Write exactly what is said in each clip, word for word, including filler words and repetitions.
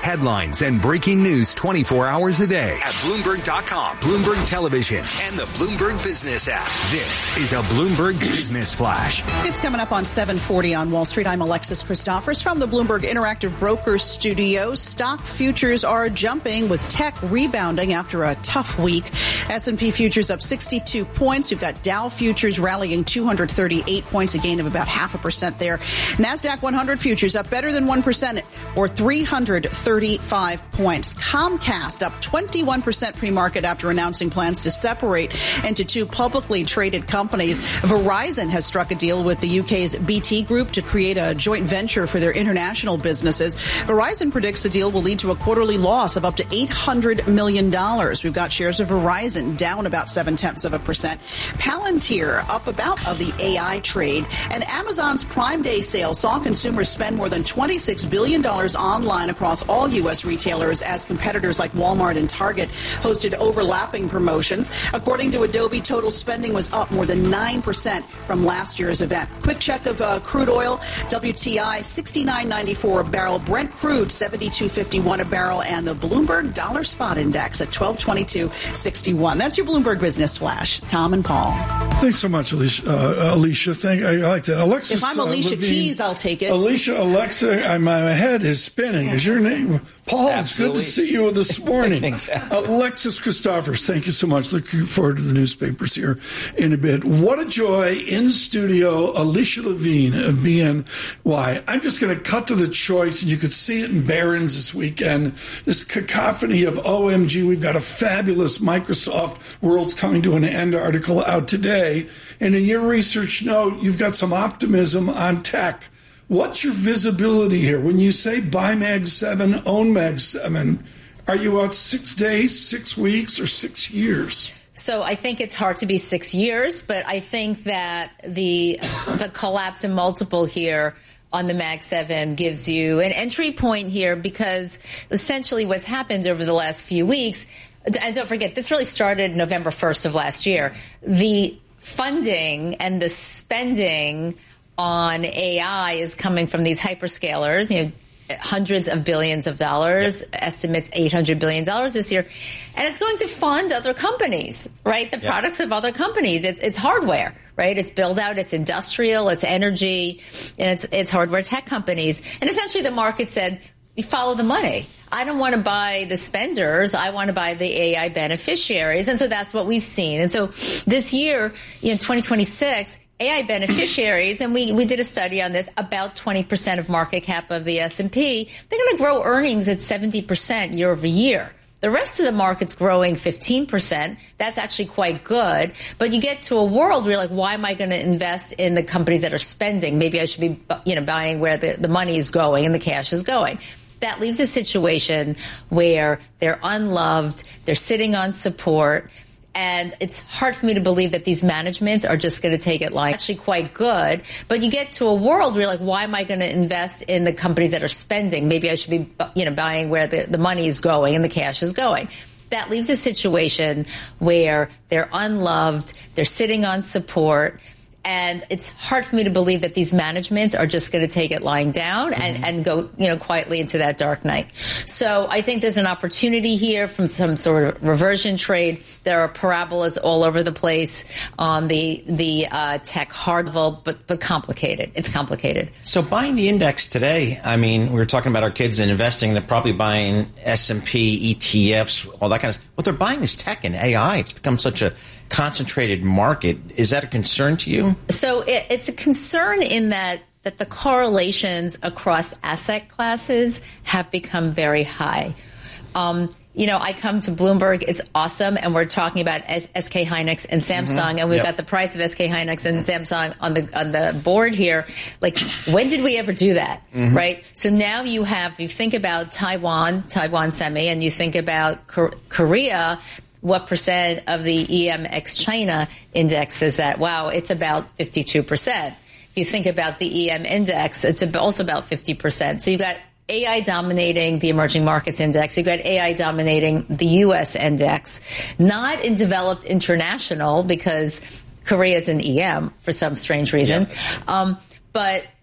headlines and breaking news twenty-four hours a day at Bloomberg dot com, Bloomberg Television, and the Bloomberg Business app. This is a Bloomberg Business Flash. It's coming up on seven forty on Wall Street. I'm Alexis Christophers from the Bloomberg Interactive Brokers Studio. Stock futures are jumping with tech rebounding after a tough week. S and P futures up sixty-two points. You've got Dow futures rallying two hundred thirty-eight points, a gain of about half a percent there. NASDAQ one hundred futures up better than one percent or three hundred thirty-five points. Comcast up twenty-one percent pre-market after announcing plans to separate into two publicly traded companies. Verizon has struck a deal with the U K's B T Group to create a joint venture for their international businesses. Verizon predicts the deal will lead to a quarterly loss of up to eight hundred million dollars. We've got shares of Verizon down about seven-tenths of a percent. Palantir up about of the A I trade. And Amazon's Prime Day sale saw consumers spend more than twenty-six billion dollars online across all U S retailers as competitors like Walmart and Target hosted overlapping promotions. According to Adobe, total spending was up more than nine percent from last year's event. Quick check of uh, crude oil, W T I sixty-nine ninety-four a barrel, Brent crude seventy-two fifty-one a barrel, and the Bloomberg Dollar Spot Index at twelve twenty-two sixty-one. That's your Bloomberg Business Flash. Tom and Paul. Thanks so much, Alicia. Uh, Alicia, thank I, I like that. Alexis, if I'm Alicia uh, Levine, Keys, I'll take it. Alicia, Alexa, I, my head is spinning. Is your name? Paul, Absolutely. It's good to see you this morning. Exactly. Alexis Christophers, thank you so much. Looking forward to the newspapers here in a bit. What a joy in studio, Alicia Levine of B N Y. I'm just going to cut to the choice, and you could see it in Barron's this weekend. This cacophony of O M G, we've got a fabulous Microsoft World's Coming to an End article out today. And in your research note, you've got some optimism on tech. What's your visibility here? When you say buy Mag seven, own Mag seven, are you out six days, six weeks, or six years? So I think it's hard to be six years, but I think that the the collapse in multiple here on the Mag seven gives you an entry point here, because essentially what's happened over the last few weeks, and don't forget, this really started November first of last year, the funding and the spending on A I is coming from these hyperscalers, you know, hundreds of billions of dollars, yep. Estimates eight hundred billion dollars this year. And it's going to fund other companies, right? The yep. products of other companies. It's, it's hardware, right? It's build out, it's industrial, it's energy, and it's, it's hardware tech companies. And essentially the market said, you follow the money. I don't want to buy the spenders. I want to buy the A I beneficiaries. And so that's what we've seen. And so this year, you know, twenty twenty-six, A I beneficiaries, and we, we did a study on this, about twenty percent of market cap of the S and P, they're going to grow earnings at seventy percent year over year. The rest of the market's growing fifteen percent. That's actually quite good. But you get to a world where you're like, why am I going to invest in the companies that are spending? Maybe I should be, you know, buying where the, the money is going and the cash is going. That leaves a situation where they're unloved, they're sitting on support. And it's hard for me to believe that these managements are just going to take it like actually quite good. But you get to a world where you're like, why am I going to invest in the companies that are spending? Maybe I should be, you know, buying where the, the money is going and the cash is going. That leaves a situation where they're unloved, they're sitting on support. And it's hard for me to believe that these managements are just going to take it lying down and, mm-hmm. and go, you know, quietly into that dark night. So I think there's an opportunity here from some sort of reversion trade. There are parabolas all over the place on the the uh, tech hard level, but but complicated. It's complicated. So buying the index today, I mean, we were talking about our kids and investing. They're probably buying S and P, E T Fs, all that kind of stuff. What they're buying is tech and A I. It's become such a concentrated market. Is that a concern to you? So it, it's a concern in that that the correlations across asset classes have become very high. Um, you know, I come to Bloomberg, it's awesome, and we're talking about S K Hynix and Samsung, mm-hmm. and we've yep. got the price of S K Hynix and Samsung on the on the board here. Like, when did we ever do that, mm-hmm. right? So now you have, you think about Taiwan, Taiwan Semi, and you think about Cor- Korea. What percent of the E M ex China index is that? Wow, it's about fifty-two percent. If you think about the E M index, it's also about fifty percent. So you've got A I dominating the emerging markets index. You've got A I dominating the U S index, not in developed international because Korea is an E M for some strange reason. Yeah. Um, but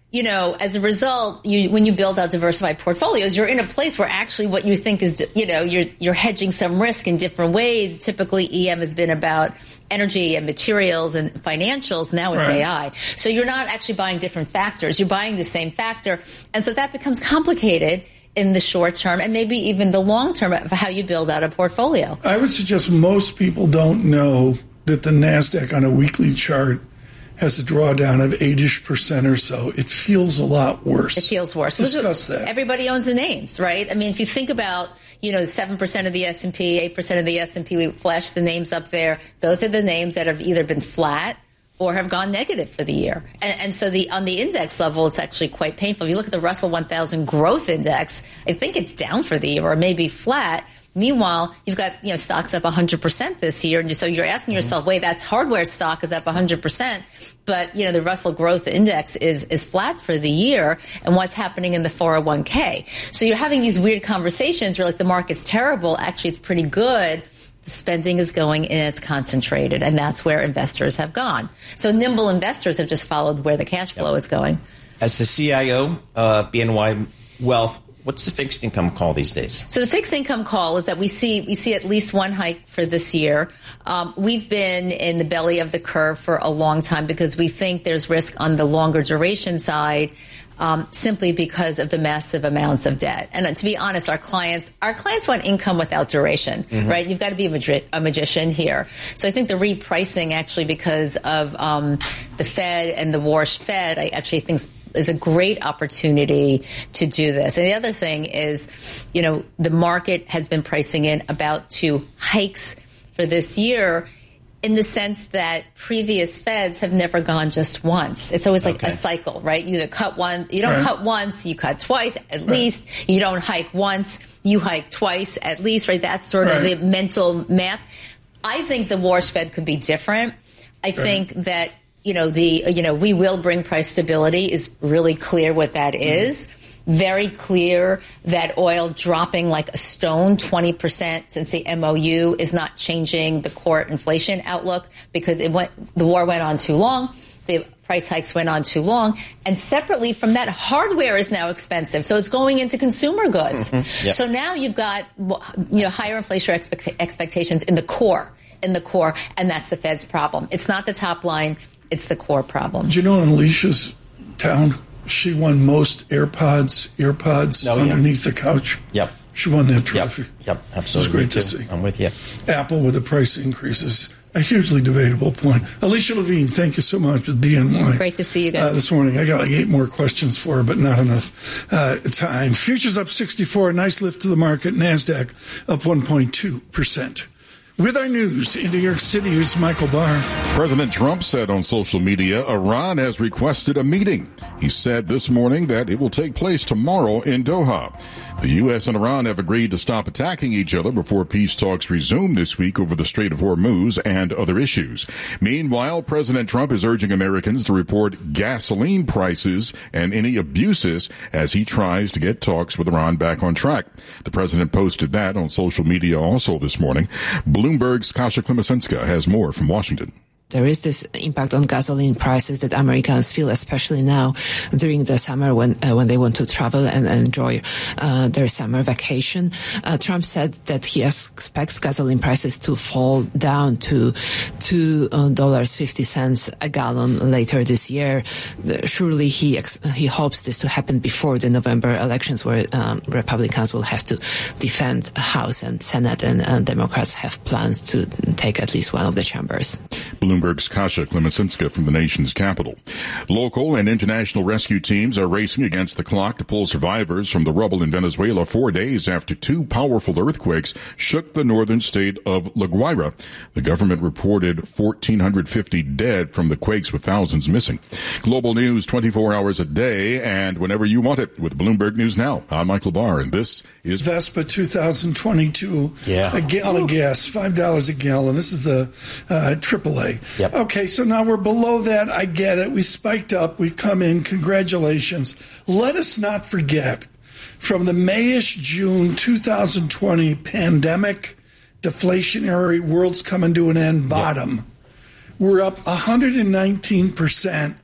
you know, as a result, you, when you build out diversified portfolios, you're in a place where actually what you think is, you know, you're you're hedging some risk in different ways. Typically, E M has been about energy and materials and financials. Now it's right. A I. So you're not actually buying different factors. You're buying the same factor. And so that becomes complicated in the short term and maybe even the long term of how you build out a portfolio. I would suggest most people don't know that the NASDAQ on a weekly chart has a drawdown of eight-ish percent or so. It feels a lot worse. It feels worse. Discuss that. Everybody owns the names, right? I mean, if you think about, you know, seven percent of the S and P, eight percent of the S and P, we flash the names up there. Those are the names that have either been flat or have gone negative for the year. And, and so the on the index level, it's actually quite painful. If you look at the Russell one thousand Growth Index, I think it's down for the year or maybe flat. Meanwhile, you've got, you know, stocks up one hundred percent this year. And so you're asking yourself, wait, that's hardware stock is up one hundred percent. But, you know, the Russell Growth Index is, is flat for the year. And what's happening in the four oh one k? So you're having these weird conversations where, like, the market's terrible. Actually, it's pretty good. The spending is going and it's concentrated. And that's where investors have gone. So nimble investors have just followed where the cash flow yep. is going. As the C I O, uh, B N Y Wealth, what's the fixed income call these days? So the fixed income call is that we see we see at least one hike for this year. Um, we've been in the belly of the curve for a long time because we think there's risk on the longer duration side, um, simply because of the massive amounts of debt. And uh, to be honest, our clients our clients want income without duration, mm-hmm. right? You've got to be a, magi- a magician here. So I think the repricing actually because of um, the Fed and the Warsh Fed, I actually think is a great opportunity to do this. And the other thing is, you know, the market has been pricing in about two hikes for this year in the sense that previous Feds have never gone just once. It's always like okay. a cycle, right? You either cut once, you don't right. cut once, you cut twice at right. least. You don't hike once, you hike twice at least, right? That's sort right. of the mental map. I think the Warsh Fed could be different. I right. think that You know, the, you know, we will bring price stability is really clear what that is. Mm-hmm. Very clear that oil dropping like a stone, twenty percent since the M O U is not changing the core inflation outlook because it went, the war went on too long. The price hikes went on too long. And separately from that, hardware is now expensive. So it's going into consumer goods. Mm-hmm. Yep. So now you've got, you know, higher inflation expect- expectations in the core, in the core. And that's the Fed's problem. It's not the top line. It's the core problem. Do you know in Alicia's town, she won most AirPods, AirPods oh, underneath yeah. the couch? Yep. She won that trophy. Yep, yep absolutely. It was great to see. I'm with you. Apple with the price increases. A hugely debatable point. Alicia Levine, thank you so much with B N Y. Great to see you guys. Uh, this morning, I got like eight more questions for her, but not enough uh, time. Futures up sixty-four, nice lift to the market. NASDAQ up one point two percent. With our news in New York City, here's Michael Barr. President Trump said on social media, Iran has requested a meeting. He said this morning that it will take place tomorrow in Doha. The U S and Iran have agreed to stop attacking each other before peace talks resume this week over the Strait of Hormuz and other issues. Meanwhile, President Trump is urging Americans to report gasoline prices and any abuses as he tries to get talks with Iran back on track. The president posted that on social media also this morning. Bloomberg's Kasia Klemesenska has more from Washington. There is this impact on gasoline prices that Americans feel, especially now during the summer when uh, when they want to travel and enjoy uh, their summer vacation. Uh, Trump said that he expects gasoline prices to fall down to two dollars and fifty cents a gallon later this year. Surely he ex- he hopes this to happen before the November elections, where um, Republicans will have to defend House and Senate, and uh, Democrats have plans to take at least one of the chambers. Bloomberg's Kasia Klemesenska from the nation's capital. Local and international rescue teams are racing against the clock to pull survivors from the rubble in Venezuela four days after two powerful earthquakes shook the northern state of La Guaira. The government reported one thousand four hundred fifty dead from the quakes, with thousands missing. Global news twenty-four hours a day and whenever you want it with Bloomberg News Now. I'm Michael Barr, and this is Vespa two thousand twenty-two. Yeah. A gallon of gas, five dollars a gallon. This is the uh, triple A. Yep. Okay, so now we're below that. I get it. We spiked up. We've come in. Congratulations. Let us not forget, from the Mayish June two thousand twenty pandemic, deflationary, world's coming to an end bottom, yep. we're up one hundred nineteen percent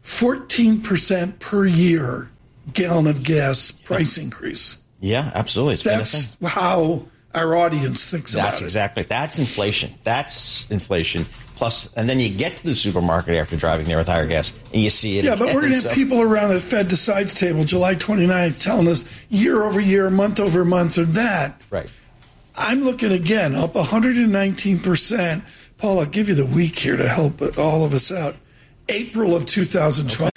fourteen percent per year gallon of gas price increase. Yeah, absolutely. It's That's been a thing. how our audience thinks That's about it. That's exactly. That's inflation. That's inflation. Plus, and then you get to the supermarket after driving there with higher gas, and you see it. Yeah, again. but we're going to have so, people around the Fed Decides table July twenty-ninth telling us year over year, month over month, or that. Right. I'm looking again, up one hundred nineteen percent. Paul, I'll give you the week here to help all of us out. April of two thousand twenty. Okay.